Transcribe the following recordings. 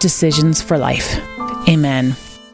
decisions for life. Amen.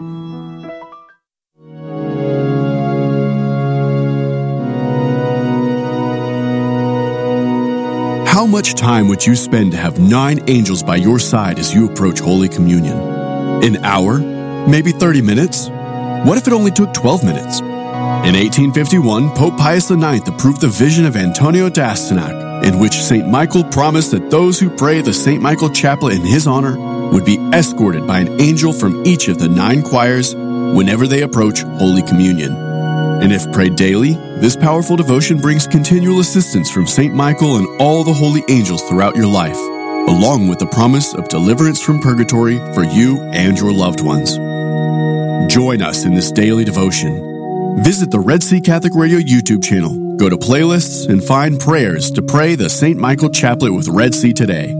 How much time would you spend to have 9 angels by your side as you approach Holy Communion? An hour? Maybe 30 minutes? What if it only took 12 minutes? In 1851, Pope Pius IX approved the vision of Antonio d'Astyanac, in which St. Michael promised that those who pray the St. Michael Chaplet in his honor would be escorted by an angel from each of the 9 choirs whenever they approach Holy Communion. And if prayed daily, this powerful devotion brings continual assistance from St. Michael and all the holy angels throughout your life, along with the promise of deliverance from purgatory for you and your loved ones. Join us in this daily devotion. Visit the Red Sea Catholic Radio YouTube channel, go to playlists, and find prayers to pray the St. Michael Chaplet with Red Sea today.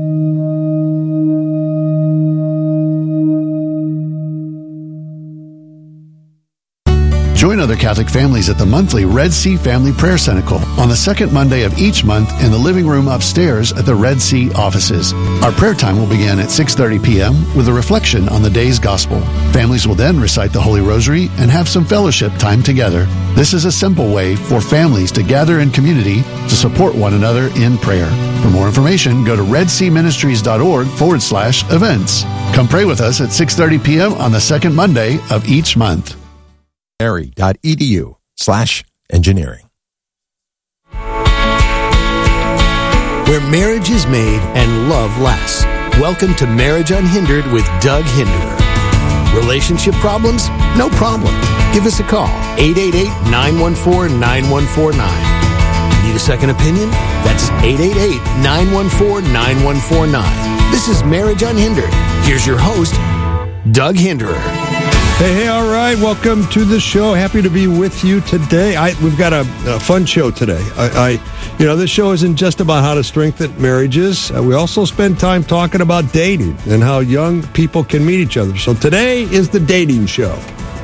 Join other Catholic families at the monthly Red Sea Family Prayer Cenacle on the second Monday of each month in the living room upstairs at the Red Sea offices. Our prayer time will begin at 6:30 p.m. with a reflection on the day's gospel. Families will then recite the Holy Rosary and have some fellowship time together. This is a simple way for families to gather in community to support one another in prayer. For more information, go to redseaministries.org/events. Come pray with us at 6:30 p.m. on the second Monday of each month. Mary.edu/engineering. Where marriage is made and love lasts. Welcome to Marriage Unhindered with Doug Hinderer. Relationship problems? No problem. Give us a call, 888-914-9149. Need a second opinion? That's 888-914-9149. This is Marriage Unhindered. Here's your host, Doug Hinderer. Hey, all right. Welcome to the show. Happy to be with you today. We've got a fun show today. This show isn't just about how to strengthen marriages. We also spend time talking about dating and how young people can meet each other. So today is the dating show.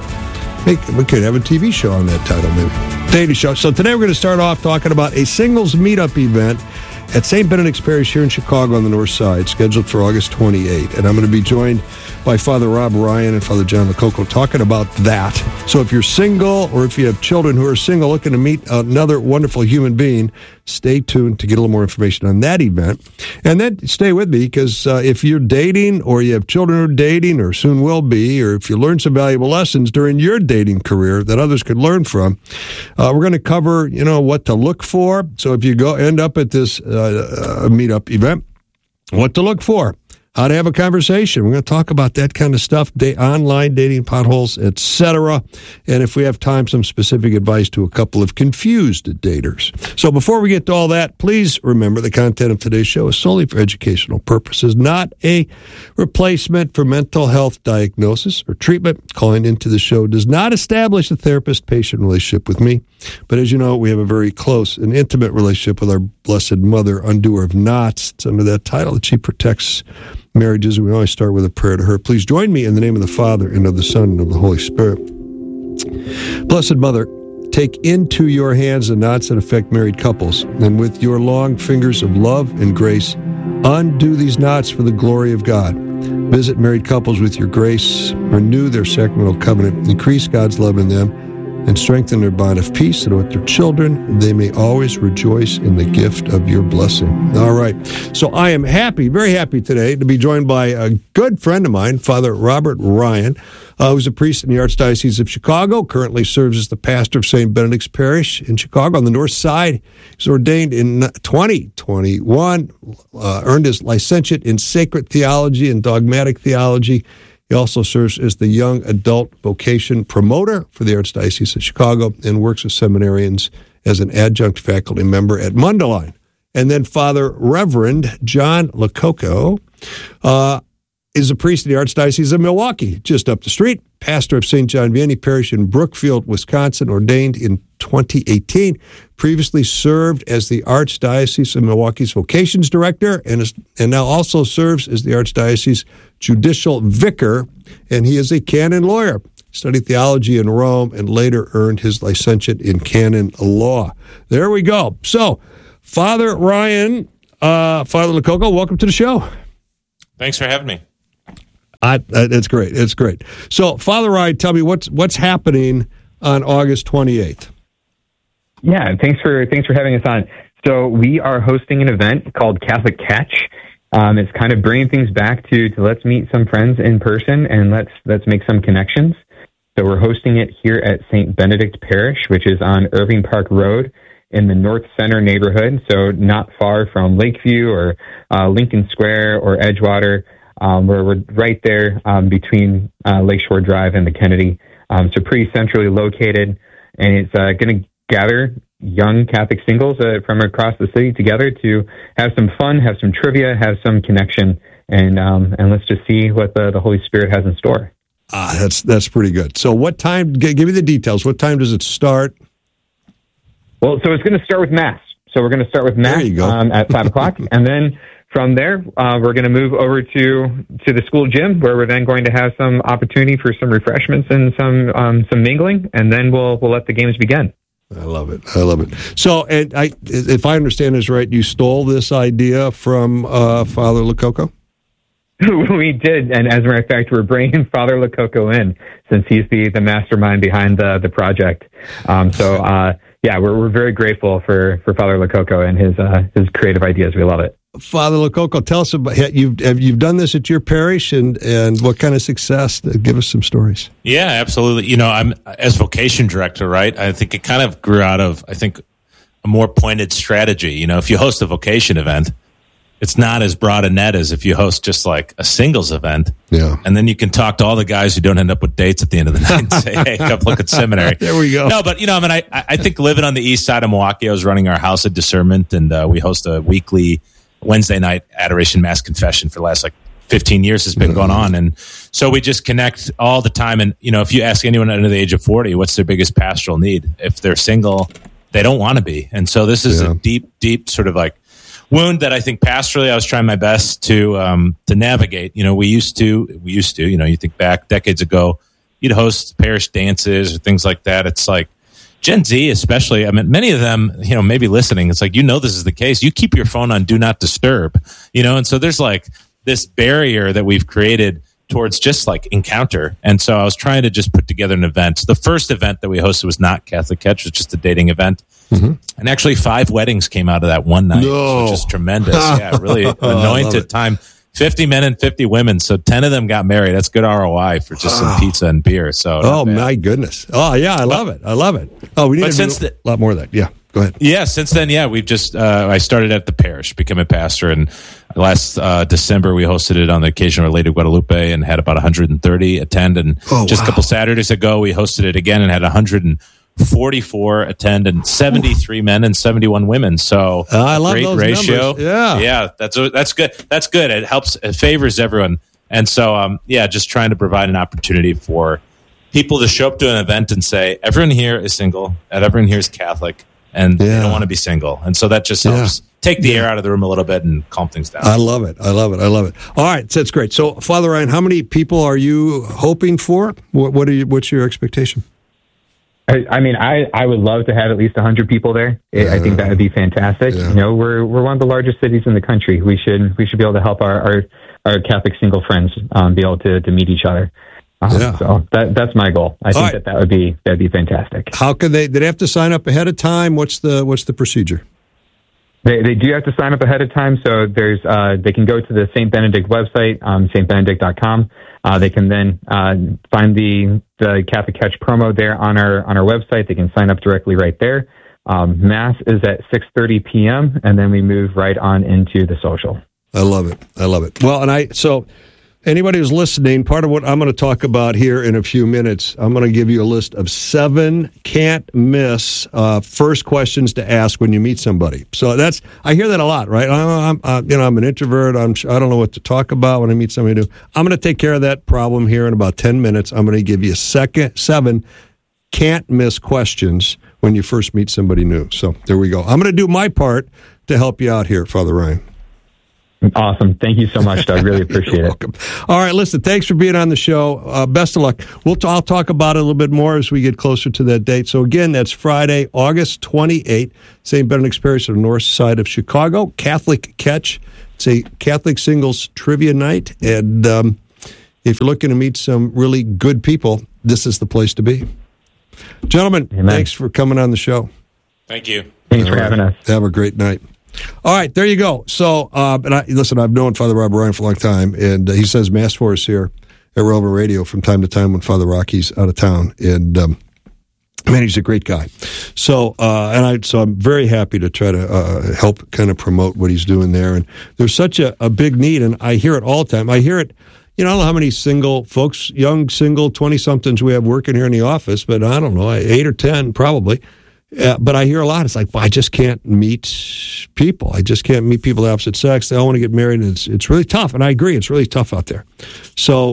We could have a TV show on that title, maybe. Dating show. So today we're going to start off talking about a singles meetup event at St. Benedict's Parish here in Chicago on the north side, scheduled for August 28th. And I'm going to be joined by Father Rob Ryan and Father John Lococo talking about that. So if you're single or if you have children who are single looking to meet another wonderful human being, stay tuned to get a little more information on that event. And then stay with me, because if you're dating or you have children who are dating or soon will be, or if you learn some valuable lessons during your dating career that others could learn from, we're going to cover, what to look for. So if you end up at this meetup event, what to look for, how to have a conversation. We're going to talk about that kind of stuff, online dating potholes, etc. And if we have time, some specific advice to a couple of confused daters. So before we get to all that, please remember the content of today's show is solely for educational purposes, not a replacement for mental health diagnosis or treatment. Calling into the show does not establish a therapist-patient relationship with me. But as you know, we have a very close and intimate relationship with our Blessed Mother, Undoer of Knots. It's under that title that she protects marriages. We always start with a prayer to her. Please join me in the name of the Father, and of the Son, and of the Holy Spirit. Blessed Mother, take into your hands the knots that affect married couples, and with your long fingers of love and grace, undo these knots for the glory of God. Visit married couples with your grace, renew their sacramental covenant, increase God's love in them, and strengthen their bond of peace, so that with their children they may always rejoice in the gift of your blessing. All right. So I am happy, very happy today to be joined by a good friend of mine, Father Robert Ryan, who's a priest in the Archdiocese of Chicago, currently serves as the pastor of St. Benedict's Parish in Chicago on the north side. He's ordained in 2021, earned his licentiate in sacred theology and dogmatic theology. He also serves as the young adult vocation promoter for the Archdiocese of Chicago and works with seminarians as an adjunct faculty member at Mundelein. And then Father Reverend John Lococo is a priest in the Archdiocese of Milwaukee, just up the street, pastor of St. John Vianney Parish in Brookfield, Wisconsin, ordained in 2018, previously served as the Archdiocese of Milwaukee's vocations director, and now also serves as the Archdiocese judicial vicar, and he is a canon lawyer. Studied theology in Rome and later earned his licentiate in canon law. There we go. So, Father Ryan, Father Lococo, welcome to the show. Thanks for having me. It's great. It's great. So, Father Ryan, tell me what's happening on August 28th. Yeah, thanks for having us on. So we are hosting an event called Catholic Catch. It's kind of bringing things back to let's meet some friends in person and let's make some connections. So we're hosting it here at St. Benedict Parish, which is on Irving Park Road in the North Center neighborhood. So not far from Lakeview or Lincoln Square or Edgewater. We're right there between Lakeshore Drive and the Kennedy. So pretty centrally located, and it's going to gather young Catholic singles from across the city together to have some fun, have some trivia, have some connection, and let's just see what the Holy Spirit has in store. That's pretty good. So what time, give me the details. What time does it start? Well, so it's going to start with Mass. So we're going to start with Mass at 5 o'clock, and then from there, we're going to move over to the school gym, where we're then going to have some opportunity for some refreshments and some mingling, and then we'll let the games begin. I love it. So, and if I understand this right, you stole this idea from Father Lococo? We did, and as a matter of fact, we're bringing Father Lococo in since he's the mastermind behind the project. We're very grateful for Father Lococo and his creative ideas. We love it. Father Lococo, tell us about you've done this at your parish and what kind of success? Give us some stories. Yeah, absolutely. I'm as vocation director, right? I think it kind of grew out of a more pointed strategy. If you host a vocation event, it's not as broad a net as if you host just like a singles event. Yeah. And then you can talk to all the guys who don't end up with dates at the end of the night and say, hey, come look at seminary. There we go. No, but, I think living on the east side of Milwaukee, I was running our House of Discernment, and we host a weekly Wednesday night adoration mass confession for the last 15 years has been going on. And so we just connect all the time. And, if you ask anyone under the age of 40, what's their biggest pastoral need? If they're single, they don't want to be. And so this is a deep, deep sort of wound that I think pastorally I was trying my best to navigate. We used to, you think back decades ago, you'd host parish dances or things like that. It's like Gen Z, especially, many of them, maybe listening, it's like, this is the case. You keep your phone on do not disturb, and so there's this barrier that we've created towards just encounter. And so I was trying to just put together an event. The first event that we hosted was not Catholic Catch, it was just a dating event. Mm-hmm. And actually 5 weddings came out of that one night, which is tremendous. Yeah, really anointed time. 50 men and 50 women. So 10 of them got married. That's good ROI for just some pizza and beer. So, my goodness. Oh, yeah, I love it. Oh, we need to do a lot more of that. Yeah, go ahead. Yeah, since then, we've just, I started at the parish, became a pastor, and last December we hosted it on the occasion of Our Lady of Guadalupe and had about 130 attend. And a couple Saturdays ago, we hosted it again and had 144 attend and 73 men and 71 women. So I love great those ratio. Numbers. Yeah, that's good. That's good. It helps. It favors everyone. And so, just trying to provide an opportunity for people to show up to an event and say, everyone here is single and everyone here is Catholic and they don't want to be single. And so that just helps take the air out of the room a little bit and calm things down. I love it. All right, that's great. So, Father Ryan, how many people are you hoping for? What's your expectation? I would love to have at least 100 people there. I think that would be fantastic. Yeah. We're one of the largest cities in the country. We should be able to help our Catholic single friends be able to meet each other. So that's my goal. I think that'd be fantastic. How could they? Did they have to sign up ahead of time? What's the procedure? They do have to sign up ahead of time. So there's they can go to the St. Benedict website, stbenedict.com. They can then find the Catholic Catch promo there on our website. They can sign up directly right there. Mass is at 6:30 p.m. and then we move right on into the social. I love it. Well, so anybody who's listening, part of what I'm going to talk about here in a few minutes, I'm going to give you a list of 7 can't miss first questions to ask when you meet somebody. So I hear that a lot, right? I'm an introvert. I don't know what to talk about when I meet somebody new. I'm going to take care of that problem here in about 10 minutes. I'm going to give you 7 can't miss questions when you first meet somebody new. So there we go. I'm going to do my part to help you out here, Father Ryan. Awesome. Thank you so much, Doug. Really appreciate it. All right, listen, thanks for being on the show. Best of luck. I'll talk about it a little bit more as we get closer to that date. So again, that's Friday, August 28th, St. Benedict's Parish on the north side of Chicago. Catholic Catch. It's a Catholic singles trivia night. And if you're looking to meet some really good people, this is the place to be. Gentlemen, thanks for coming on the show. Thank you. Thanks for having us. Have a great night. All right, there you go. So, listen, I've known Father Rob Ryan for a long time, and he says Mass for us here at Relevant Radio from time to time when Father Rocky's out of town. And, man, he's a great guy. So, so I'm very happy to try to help kind of promote what he's doing there. And there's such a big need, and I hear it all the time. I hear it, I don't know how many single folks, young single 20-somethings we have working here in the office, but I don't know, 8 or 10 probably. But I hear a lot. It's like, I just can't meet people. I just can't meet people of the opposite sex. They all want to get married, and it's really tough. And I agree, it's really tough out there. So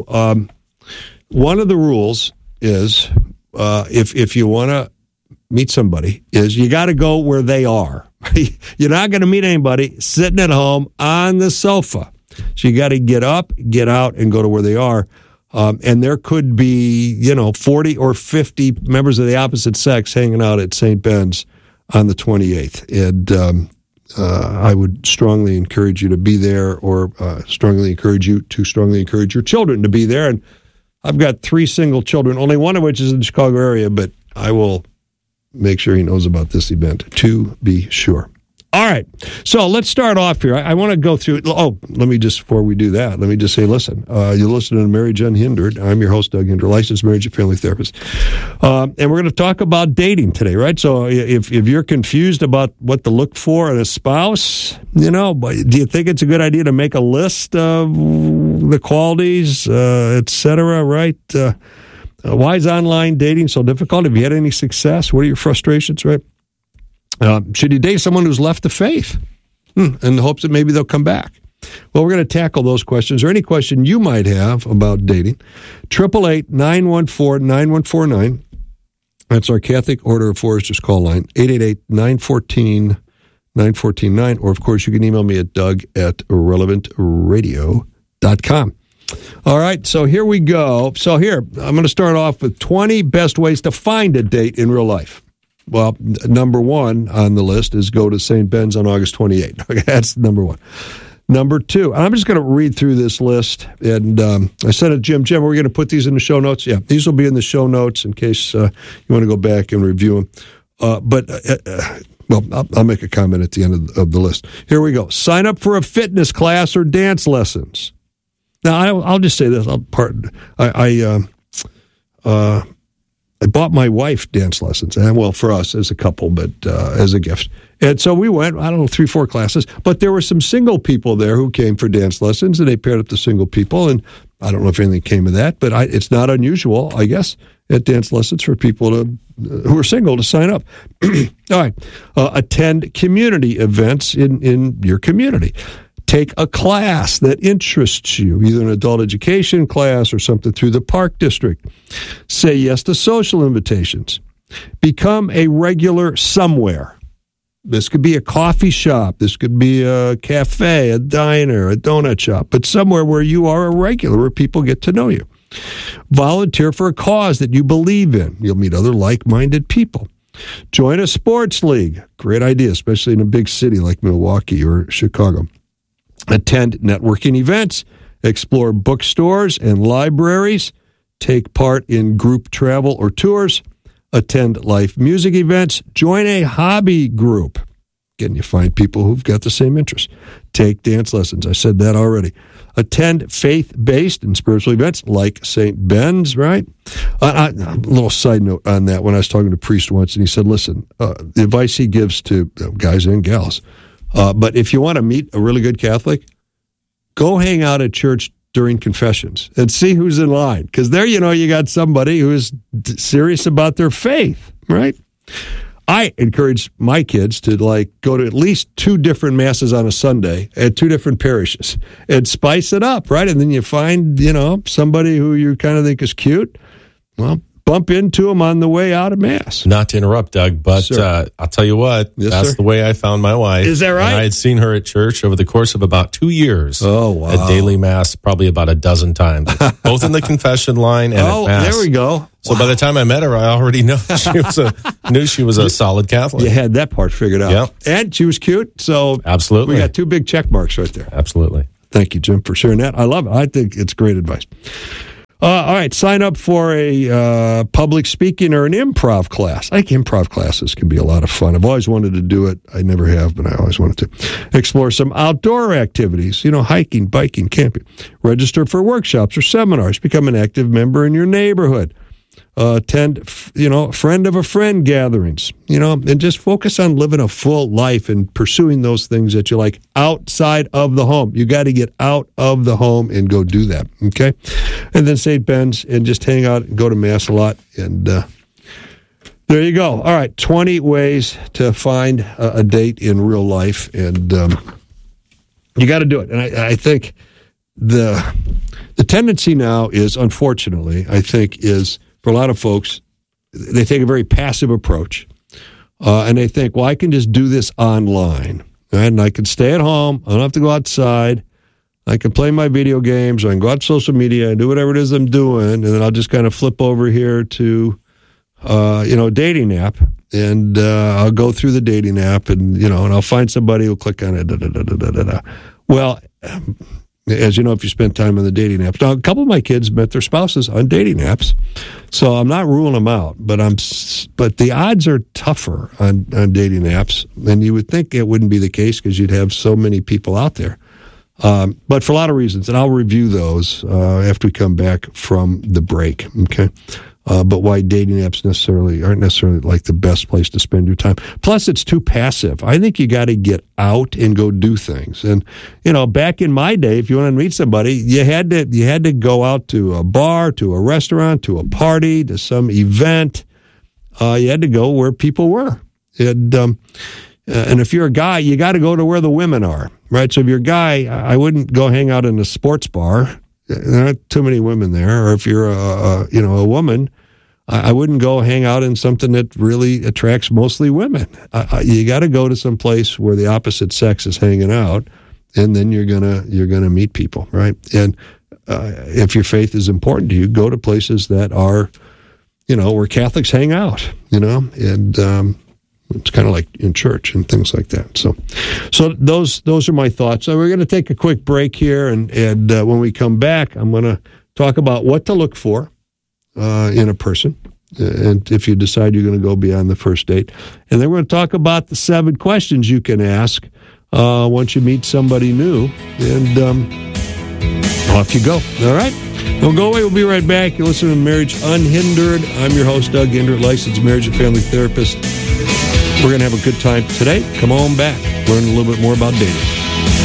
one of the rules is if you want to meet somebody, is you got to go where they are. You're not going to meet anybody sitting at home on the sofa. So you got to get up, get out, and go to where they are. And there could be, 40 or 50 members of the opposite sex hanging out at St. Ben's on the 28th. And I would strongly encourage you to be there, or strongly encourage your children to be there. And I've got 3 single children, only one of which is in the Chicago area, but I will make sure he knows about this event, to be sure. All right, so let's start off here. I want to go through. Let me just, before we do that, let me just say, listen, you're listening to Marriage Unhindered. I'm your host, Doug Hinder, licensed marriage and family therapist. And we're going to talk about dating today, right? So if you're confused about what to look for in a spouse, do you think it's a good idea to make a list of the qualities, et cetera, right? Why is online dating so difficult? Have you had any success? What are your frustrations, right? Should you date someone who's left the faith in the hopes that maybe they'll come back? Well, we're going to tackle those questions, or any question you might have about dating. 888-914-9149. That's our Catholic Order of Foresters call line, 888-914-9449. Or, of course, you can email me at doug@relevantradio.com. All right, so here we go. So here, I'm going to start off with 20 best ways to find a date in real life. Well, number 1 on the list is go to St. Ben's on August 28th. Okay, that's number 1. Number 2, and I'm just going to read through this list, and I said to Jim, we're going to put these in the show notes. Yeah, these will be in the show notes in case you want to go back and review them. I'll make a comment at the end of the list. Here we go. Sign up for a fitness class or dance lessons. Now, I'll just say this. I bought my wife dance lessons, and for us as a couple, but as a gift. And so we went, 3-4 classes, but there were some single people there who came for dance lessons, and they paired up the single people, and I don't know if anything came of that, but it's not unusual, I guess, at dance lessons for people who are single to sign up. All right. Attend community events in your community. Take a class that interests you, either an adult education class or something through the park district. Say yes to social invitations. Become a regular somewhere. This could be a coffee shop. This could be a cafe, a diner, a donut shop, but somewhere where you are a regular, where people get to know you. Volunteer for a cause that you believe in. You'll meet other like-minded people. Join a sports league. Great idea, especially in a big city like Milwaukee or Chicago. Attend networking events, explore bookstores and libraries, take part in group travel or tours, attend live music events, join a hobby group. Again, you find people who've got the same interests. Take dance lessons. I said that already. Attend faith-based and spiritual events like St. Ben's, right? A little side note on that. When I was talking to a priest once, and he said, listen, the advice he gives to guys and gals, but if you want to meet a really good Catholic, go hang out at church during confessions and see who's in line. Because there, you got somebody who is serious about their faith, right? I encourage my kids to go to at least 2 different masses on a Sunday at 2 different parishes and spice it up, right? And then you find, somebody who you kind of think is cute. Well, bump into them on the way out of Mass. Not to interrupt, Doug, but I'll tell you what, that's the way I found my wife. Is that right? And I had seen her at church over the course of about 2 years. Oh, wow. At daily Mass, probably about a dozen times, both in the confession line and at Mass. There we go. So by the time I met her, I already knew she was a solid Catholic. You had that part figured out. Yeah. And she was cute, so absolutely, we got 2 big check marks right there. Absolutely. Thank you, Jim, for sharing that. I love it. I think it's great advice. All right, sign up for a public speaking or an improv class. I think improv classes can be a lot of fun. I've always wanted to do it. I never have, but I always wanted to. Explore some outdoor activities, hiking, biking, camping. Register for workshops or seminars. Become an active member in your neighborhood. Attend, friend of a friend gatherings, and just focus on living a full life and pursuing those things that you like outside of the home. You got to get out of the home and go do that, okay? And then St. Ben's and just hang out and go to Mass a lot. And there you go. All right, 20 ways to find a date in real life. And you got to do it. And I think the tendency now is, unfortunately, for a lot of folks, they take a very passive approach, and they think, well, I can just do this online, right? And I can stay at home. I don't have to go outside. I can play my video games, or I can go out to social media and do whatever it is I'm doing, and then I'll just kind of flip over here to, a dating app, and I'll go through the dating app, and, and I'll find somebody who'll click on it. Well, as you know, if you spend time on the dating apps. Now, a couple of my kids met their spouses on dating apps, so I'm not ruling them out. But the odds are tougher on dating apps, and you would think it wouldn't be the case because you'd have so many people out there. But for a lot of reasons, and I'll review those after we come back from the break. Okay. But why dating apps aren't necessarily like the best place to spend your time. Plus, it's too passive. I think you got to get out and go do things. And back in my day, if you wanted to meet somebody, you had to go out to a bar, to a restaurant, to a party, to some event. You had to go where people were. And if you're a guy, you got to go to where the women are, right? So if you're a guy, I wouldn't go hang out in a sports bar. There aren't too many women there. Or if you're a woman, I wouldn't go hang out in something that really attracts mostly women. You got to go to some place where the opposite sex is hanging out, and then you're gonna meet people, right? And if your faith is important to you, go to places that are, where Catholics hang out, and it's kind of like in church and things like that. So those are my thoughts. So we're going to take a quick break here, and when we come back, I'm going to talk about what to look for in a person, and if you decide you're going to go beyond the first date. And then we're going to talk about the 7 questions you can ask once you meet somebody new, and off you go. All right? Don't go away. We'll be right back. You're listening to Marriage Unhindered. I'm your host, Doug Hindert, licensed marriage and family therapist. We're going to have a good time today. Come on back. Learn a little bit more about dating.